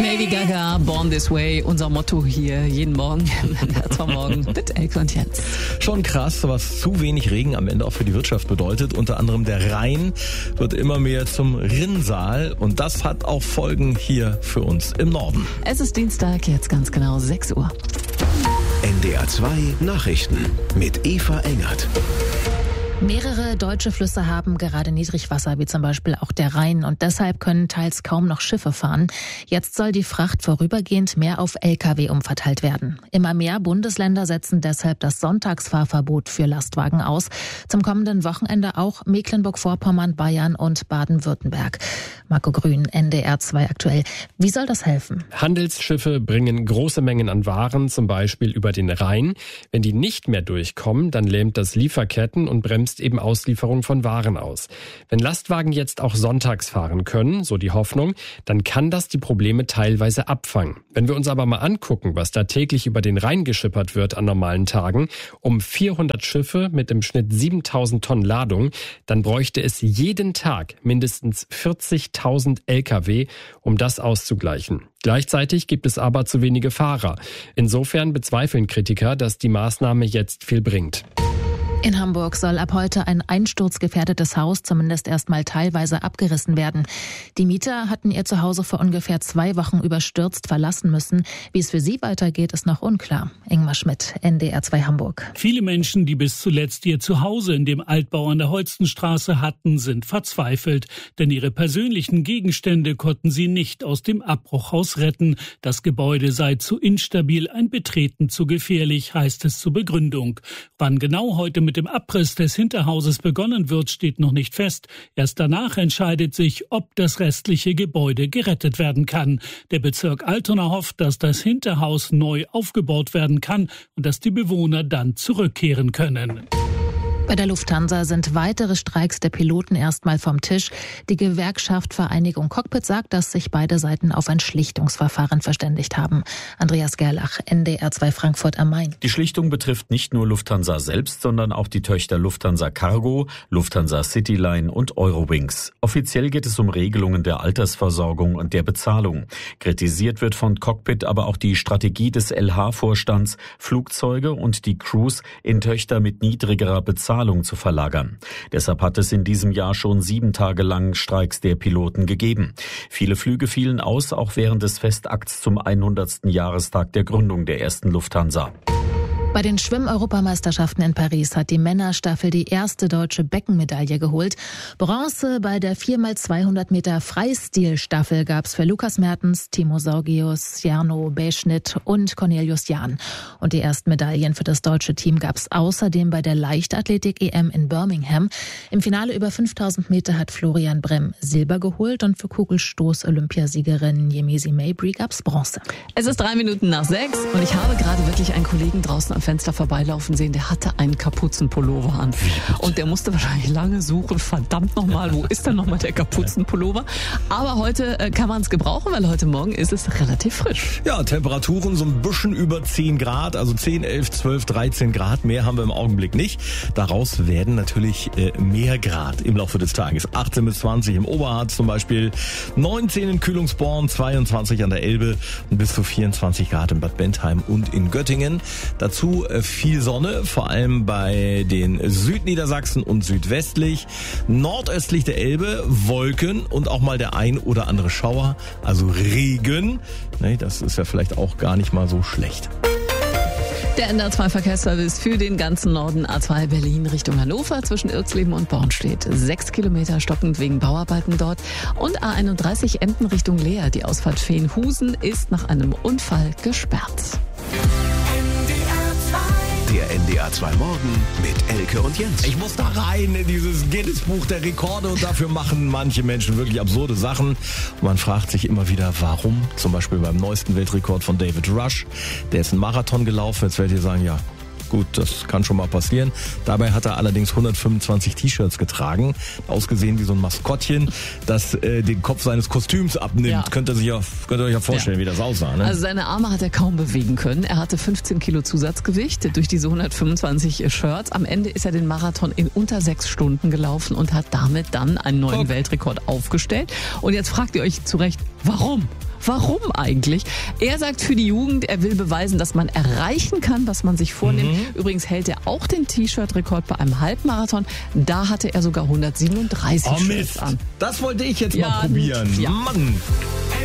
Lady Gaga, Born This Way, unser Motto hier jeden Morgen zum Morgen mit Elke und Jens. Schon krass, was zu wenig Regen am Ende auch für die Wirtschaft bedeutet. Unter anderem der Rhein wird immer mehr zum Rinnsal und das hat auch Folgen hier für uns im Norden. Es ist Dienstag, jetzt ganz genau 6 Uhr. NDR 2 Nachrichten mit Eva Engert. Mehrere deutsche Flüsse haben gerade Niedrigwasser, wie zum Beispiel auch der Rhein. Und deshalb können teils kaum noch Schiffe fahren. Jetzt soll die Fracht vorübergehend mehr auf Lkw umverteilt werden. Immer mehr Bundesländer setzen deshalb das Sonntagsfahrverbot für Lastwagen aus. Zum kommenden Wochenende auch Mecklenburg-Vorpommern, Bayern und Baden-Württemberg. Marco Grün, NDR 2 aktuell. Wie soll das helfen? Handelsschiffe bringen große Mengen an Waren, zum Beispiel über den Rhein. Wenn die nicht mehr durchkommen, dann lähmt das Lieferketten und bremst eben Auslieferung von Waren aus. Wenn Lastwagen jetzt auch sonntags fahren können, so die Hoffnung, dann kann das die Probleme teilweise abfangen. Wenn wir uns aber mal angucken, was da täglich über den Rhein geschippert wird an normalen Tagen, um 400 Schiffe mit im Schnitt 7.000 Tonnen Ladung, dann bräuchte es jeden Tag mindestens 40.000 Lkw, um das auszugleichen. Gleichzeitig gibt es aber zu wenige Fahrer. Insofern bezweifeln Kritiker, dass die Maßnahme jetzt viel bringt. In Hamburg soll ab heute ein einsturzgefährdetes Haus zumindest erstmal teilweise abgerissen werden. Die Mieter hatten ihr Zuhause vor ungefähr 2 Wochen überstürzt verlassen müssen. Wie es für sie weitergeht, ist noch unklar. Ingmar Schmidt, NDR 2 Hamburg. Viele Menschen, die bis zuletzt ihr Zuhause in dem Altbau an der Holstenstraße hatten, sind verzweifelt. Denn ihre persönlichen Gegenstände konnten sie nicht aus dem Abbruchhaus retten. Das Gebäude sei zu instabil, ein Betreten zu gefährlich, heißt es zur Begründung. Wann genau heute mit dem Abriss des Hinterhauses begonnen wird, steht noch nicht fest. Erst danach entscheidet sich, ob das restliche Gebäude gerettet werden kann. Der Bezirk Altona hofft, dass das Hinterhaus neu aufgebaut werden kann und dass die Bewohner dann zurückkehren können. Bei der Lufthansa sind weitere Streiks der Piloten erstmal vom Tisch. Die Gewerkschaft Vereinigung Cockpit sagt, dass sich beide Seiten auf ein Schlichtungsverfahren verständigt haben. Andreas Gerlach, NDR 2 Frankfurt am Main. Die Schlichtung betrifft nicht nur Lufthansa selbst, sondern auch die Töchter Lufthansa Cargo, Lufthansa Cityline und Eurowings. Offiziell geht es um Regelungen der Altersversorgung und der Bezahlung. Kritisiert wird von Cockpit aber auch die Strategie des LH-Vorstands, Flugzeuge und die Crews in Töchter mit niedrigerer Bezahlung zu verlagern. Deshalb hat es in diesem Jahr schon 7 Tage lang Streiks der Piloten gegeben. Viele Flüge fielen aus, auch während des Festakts zum 100. Jahrestag der Gründung der ersten Lufthansa. Bei den Schwimm-Europameisterschaften in Paris hat die Männerstaffel die erste deutsche Beckenmedaille geholt. Bronze bei der 4x200 Meter Freistilstaffel gab es für Lukas Mertens, Timo Saugius, Jarno Beschnitt und Cornelius Jahn. Und die ersten Medaillen für das deutsche Team gab es außerdem bei der Leichtathletik-EM in Birmingham. Im Finale über 5000 Meter hat Florian Bremm Silber geholt und für Kugelstoß-Olympiasiegerin Yemisi Mabry gab es Bronze. Es ist 3 Minuten nach 6 und ich habe gerade wirklich einen Kollegen draußen am Fenster vorbeilaufen sehen, der hatte einen Kapuzenpullover an. Und der musste wahrscheinlich lange suchen. Verdammt nochmal, wo ist denn nochmal der Kapuzenpullover? Aber heute kann man es gebrauchen, weil heute Morgen ist es relativ frisch. Ja, Temperaturen so ein bisschen über 10 Grad, also 10, 11, 12, 13 Grad. Mehr haben wir im Augenblick nicht. Daraus werden natürlich mehr Grad im Laufe des Tages. 18 bis 20 im Oberharz zum Beispiel, 19 in Kühlungsborn, 22 an der Elbe und bis zu 24 Grad in Bad Bentheim und in Göttingen. Dazu viel Sonne, vor allem bei den Südniedersachsen und südwestlich. Nordöstlich der Elbe Wolken und auch mal der ein oder andere Schauer, also Regen. Das ist ja vielleicht auch gar nicht mal so schlecht. Der NDR 2 Verkehrsservice für den ganzen Norden A2 Berlin Richtung Hannover zwischen Irxleben und Born steht. 6 Kilometer stockend wegen Bauarbeiten dort. Und A31 Emden Richtung Leer. Die Ausfahrt Feenhusen ist nach einem Unfall gesperrt. Der NDR 2 Morgen mit Elke und Jens. Ich muss da rein in dieses Guinness-Buch der Rekorde und dafür machen manche Menschen wirklich absurde Sachen. Und man fragt sich immer wieder, warum? Zum Beispiel beim neuesten Weltrekord von David Rush. Der ist einen Marathon gelaufen. Jetzt werdet ihr sagen, ja, gut, das kann schon mal passieren. Dabei hat er allerdings 125 T-Shirts getragen, ausgesehen wie so ein Maskottchen, das den Kopf seines Kostüms abnimmt. Ja. Könnt ihr euch ja vorstellen, wie das aussah. Ne? Also seine Arme hat er kaum bewegen können. Er hatte 15 Kilo Zusatzgewicht durch diese 125 Shirts. Am Ende ist er den Marathon in unter 6 Stunden gelaufen und hat damit dann einen neuen Weltrekord aufgestellt. Und jetzt fragt ihr euch zu Recht, warum? Warum eigentlich? Er sagt für die Jugend, er will beweisen, dass man erreichen kann, was man sich vornimmt. Übrigens hält er auch den T-Shirt-Rekord bei einem Halbmarathon. Da hatte er sogar 137 Oh Shirts Mist, an. das wollte ich jetzt mal probieren. Ja. Mann.